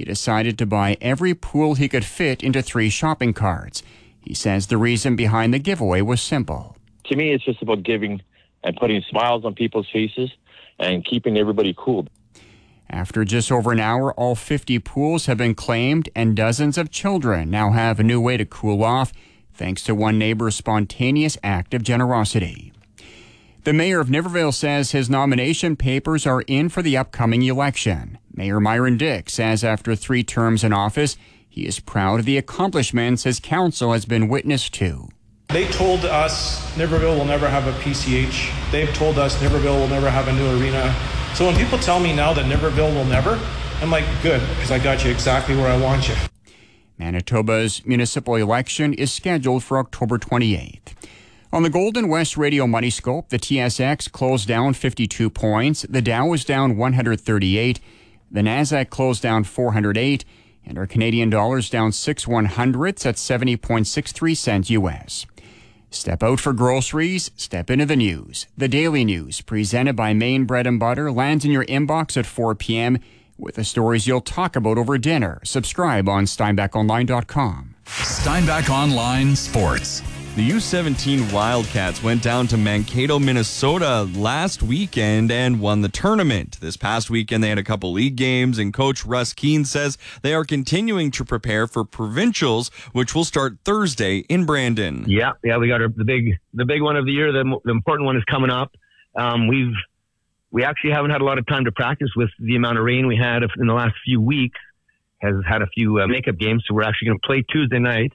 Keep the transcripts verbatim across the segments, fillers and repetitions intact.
he decided to buy every pool he could fit into three shopping carts. He says the reason behind the giveaway was simple. To me, it's just about giving and putting smiles on people's faces and keeping everybody cool. After just over an hour, all fifty pools have been claimed, and dozens of children now have a new way to cool off, thanks to one neighbor's spontaneous act of generosity. The mayor of Niverville says his nomination papers are in for the upcoming election. Mayor Myron Dick says after three terms in office, he is proud of the accomplishments his council has been witness to. They told us Niverville will never have a P C H. They've told us Niverville will never have a new arena. So when people tell me now that Niverville will never, I'm like, good, because I got you exactly where I want you. Manitoba's municipal election is scheduled for October twenty-eighth. On the Golden West Radio Money Scope, the T S X closed down fifty-two points, the Dow was down one hundred thirty-eight, the Nasdaq closed down four hundred eight, and our Canadian dollars down six one hundredths at seventy point six three cents U S. Step out for groceries, step into the news. The Daily News, presented by Maine Bread and Butter, lands in your inbox at four p.m. with the stories you'll talk about over dinner. Subscribe on steinbach online dot com. Steinbach Online Sports. The U seventeen Wildcats went down to Mankato, Minnesota last weekend and won the tournament. This past weekend, they had a couple league games, and Coach Russ Keene says they are continuing to prepare for provincials, which will start Thursday in Brandon. Yeah, yeah, we got our, the big, the big one of the year. The, the important one is coming up. Um, we've we actually haven't had a lot of time to practice with the amount of rain we had in the last few weeks. Has had a few uh, makeup games, so we're actually going to play Tuesday night.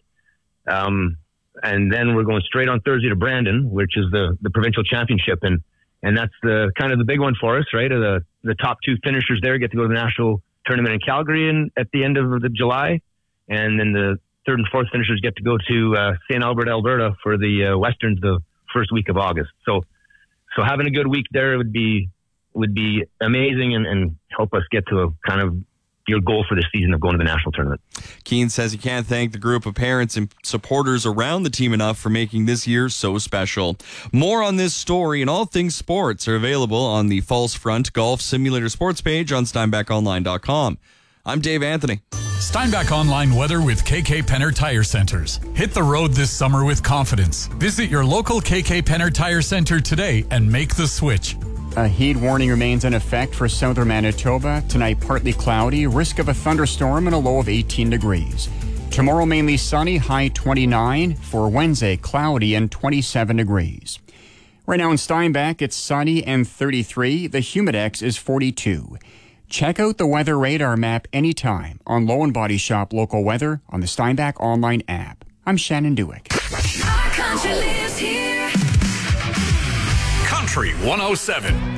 Um, And then we're going straight on Thursday to Brandon, which is the, the provincial championship. And, and that's the kind of the big one for us, right? The, the top two finishers there get to go to the national tournament in Calgary in, at the end of the July. And then the third and fourth finishers get to go to uh, Saint Albert, Alberta for the uh, Westerns the first week of August. So, so having a good week there would be, would be amazing and, and help us get to a kind of your goal for the season of going to the national tournament. Keene says he can't thank the group of parents and supporters around the team enough for making this year so special. More on this story and all things sports are available on the False Front Golf Simulator Sports page on steinbach online dot com. I'm Dave Anthony. Steinbach Online weather with K K Penner Tire Centers. Hit the road this summer with confidence. Visit your local K K Penner Tire Center today and make the switch. A heat warning remains in effect for southern Manitoba. Tonight, partly cloudy, risk of a thunderstorm and a low of eighteen degrees. Tomorrow, mainly sunny, high twenty-nine. For Wednesday, cloudy and twenty-seven degrees. Right now in Steinbach, it's sunny and thirty-three. The Humidex is forty-two. Check out the weather radar map anytime on Low and Body Shop Local Weather on the Steinbach Online app. I'm Shannon Dewick. Our country lives here. Country one oh seven.